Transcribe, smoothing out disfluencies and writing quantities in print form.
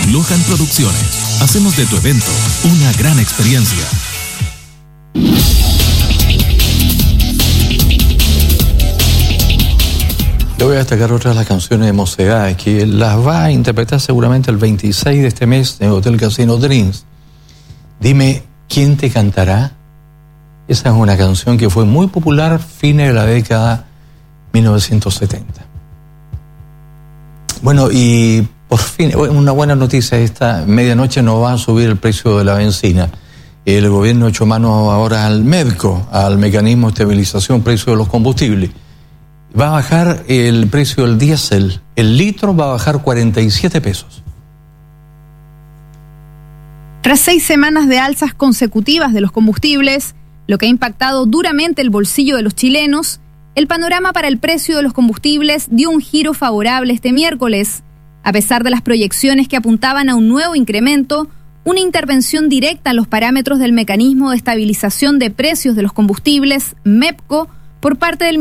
Lohan Producciones. Hacemos de tu evento una gran experiencia. Yo voy a destacar otras de las canciones de Mocedades, que las va a interpretar seguramente el 26 de este mes en el Hotel Casino Dreams. Dime, ¿quién te cantará? Esa es una canción que fue muy popular fines de la década 1970. Bueno, y por fin, una buena noticia, esta medianoche no va a subir el precio de la benzina. El gobierno ha hecho mano ahora al MEDCO, al Mecanismo de Estabilización Precio de los Combustibles. Va a bajar el precio del diésel, el litro va a bajar 47 pesos. Tras 6 semanas de alzas consecutivas de los combustibles, lo que ha impactado duramente el bolsillo de los chilenos, el panorama para el precio de los combustibles dio un giro favorable este miércoles. A pesar de las proyecciones que apuntaban a un nuevo incremento, una intervención directa en los parámetros del Mecanismo de Estabilización de Precios de los Combustibles, MEPCO, por parte del